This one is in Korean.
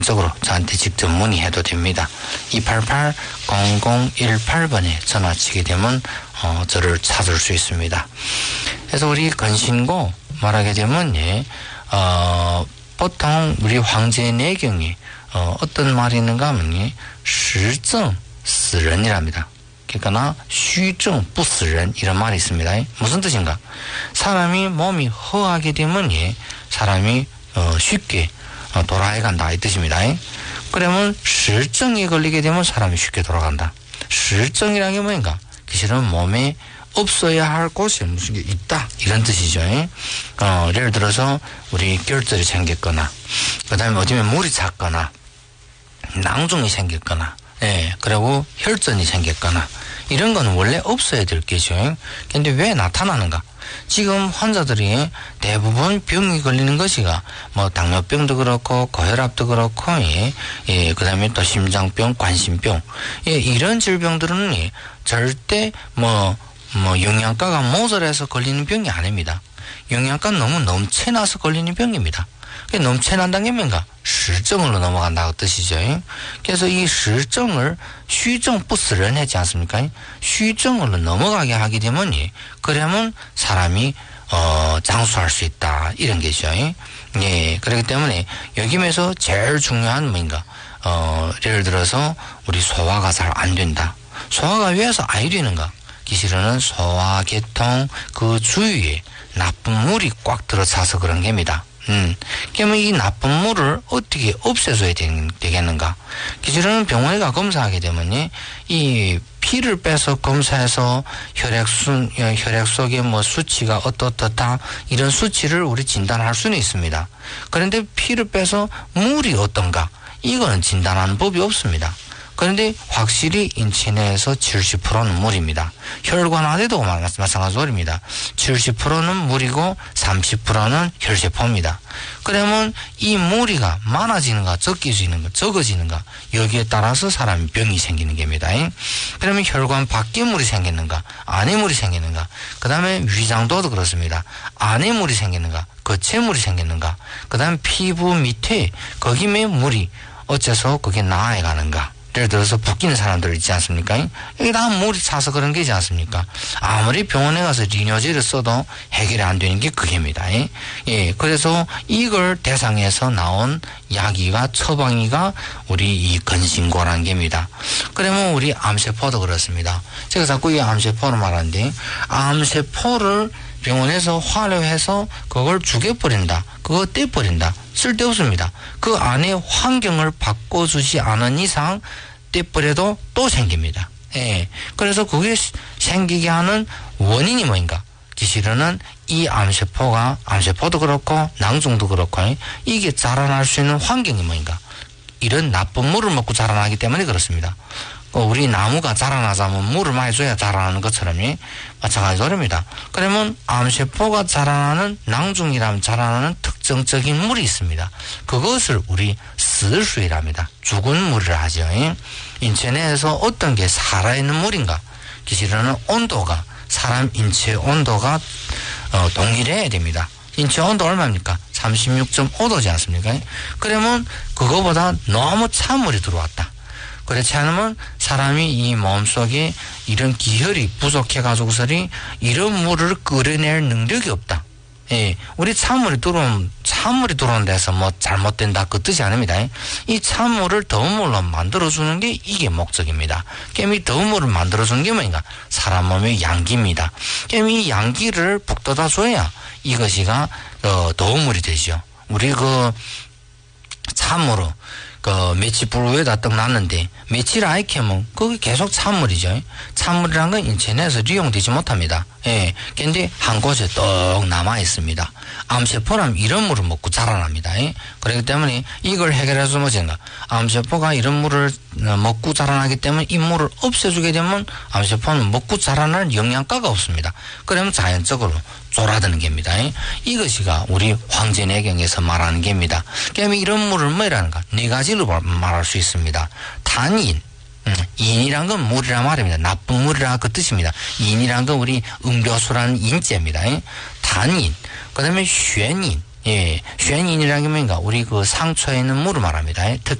적으로 저한테 직접 문의해도 됩니다. 288-0018번에 전화치게 되면 저를 찾을 수 있습니다. 그래서 우리 건신고 말하게 되면 보통 우리 황제 내경에 어떤 말이 있는가 하면实证死人이랍니다. 그러니까虚证不死人이런 말이 있습니다. 무슨 뜻인가? 사람이 몸이 허하게 되면 사람이 쉽게 돌아야 간다 이 뜻입니다. 그러면 실증이 걸리게 되면 사람이 쉽게 돌아간다. 실증이라는 게 뭐인가? 그 실은 몸에 없어야 할 곳에 무슨 게 있다 이런 뜻이죠. 예를 들어서 우리 결절이 생겼거나 그 다음에 어디면 물이 찼거나 낭중이 생겼거나 그리고 혈전이 생겼거나 이런 건 원래 없어야 될 게죠. 근데 왜 나타나는가? 지금 환자들이 대부분 병이 걸리는 것이가 뭐 당뇨병도 그렇고 고혈압도 그렇고 그 다음에 또 심장병, 관심병 이런 질병들은 절대 뭐 영양가가 모자라서 걸리는 병이 아닙니다. 영양가 너무 넘쳐나서 걸리는 병입니다. 넘쳐난다는 게 뭔가 실증으로 넘어간다고 뜻이죠. 그래서 이 실증을虚证不死人했지 않습니까?虚证으로 넘어가게 하게 되면 그러면 사람이 장수할 수 있다 이런 게죠. 그렇기 때문에 여기면서 제일 중요한 뭔가 예를 들어서 우리 소화가 잘 안 된다. 소화가 왜 해서 안 되는가? 기실은 소화계통 그 주위에 나쁜 물이 꽉 들어차서 그런 겁니다. 그러면 이 나쁜 물을 어떻게 없애줘야 되겠는가? 기존에는 병원에 가 검사하게 되면 이 피를 빼서 검사해서 혈액 속에 뭐 수치가 어떻다 이런 수치를 우리 진단할 수는 있습니다. 그런데 피를 빼서 물이 어떤가? 이거는 진단하는 법이 없습니다. 그런데 확실히 인체 내에서 70%는 물입니다. 혈관 안에도 마찬가지입니다. 70%는 물이고 30%는 혈세포입니다. 그러면 이 무리가 많아지는가 적어지는가 여기에 따라서 사람이 병이 생기는 겁니다. 그러면 혈관 밖에 물이 생기는가 안에 물이 생기는가 그 다음에 위장도도 그렇습니다. 안에 물이 생기는가 겉에 물이 생기는가 그 다음에 피부 밑에 거기에 물이 어째서 그게 나아가는가 예를 들어서 붓기는 사람들 있지 않습니까? 여기 다 물이 차서 그런 게지 않습니까? 아무리 병원에 가서 리뇨제를 써도 해결이 안 되는 게 그게입니다. 그래서 이걸 대상해서 나온 약이가 처방이가 우리 이 건신고라는 게입니다. 그러면 우리 암세포도 그렇습니다. 제가 자꾸 이 암세포를 말하는데 암세포를 병원에서 활용해서 그걸 죽여버린다. 그거 떼버린다. 쓸데없습니다. 그 안에 환경을 바꿔주지 않은 이상 떼버려도 또 생깁니다. 그래서 그게 생기게 하는 원인이 뭐인가? 기실은 이 암세포도 그렇고 낭중도 그렇고 이게 자라날 수 있는 환경이 뭐인가? 이런 나쁜 물을 먹고 자라나기 때문에 그렇습니다. 우리 나무가 자라나자면 물을 많이 줘야 자라나는 것처럼 마찬가지입니다. 그러면 암세포가 자라나는 낭중이라면 자라나는 특정적인 물이 있습니다. 그것을 우리 스수이랍니다. 죽은 물이라 하죠. 인체 내에서 어떤 게 살아있는 물인가? 기실은 온도가 사람 인체 온도가 동일해야 됩니다. 인체 온도 얼마입니까? 36.5도지 않습니까? 그러면 그거보다 너무 찬 물이 들어왔다. 그렇지 않으면 사람이 이 몸속에 이런 기혈이 부족해가지고서리 이런 물을 끓여낼 능력이 없다. 우리 찬물이 들어온 데서 뭐 잘못된다 그 뜻이 아닙니다. 이 찬물을 더운 물로 만들어주는 게 이게 목적입니다. 그럼 이 더운 물을 만들어주는 게 뭐인가? 사람 몸의 양기입니다. 그럼 이 양기를 북돋아줘야 이것이가 더운 물이 되죠. 우리 참으로 메치불 위에다 떡 놨는데 메치를 아예 캐면 그게 계속 찬물이죠. 찬물이란 건 인체 내에서 이용되지 못합니다. 근데 한 곳에 떡 남아 있습니다. 암세포라면 이런 물을 먹고 자라납니다. 그렇기 때문에 이걸 해결해서 뭐든가 암세포가 이런 물을 먹고 자라나기 때문에 이 물을 없애주게 되면 암세포는 먹고 자라날 영양가가 없습니다. 그러면 자연적으로 졸아드는 겁니다. 이것이가 우리 황제내경에서 말하는 겁니다. 그러면 이런 물을 뭐라는가? 네 가지로 말할 수 있습니다. 단인, 인이란 건 물이란 말입니다. 나쁜 물이라 그 뜻입니다. 인이란 건 우리 음료수라는 인자입니다. 단인, 그 다음에 쉔인, 예, 쉔인이라는 게 뭔가 우리 그 상처에 있는 물을 말합니다.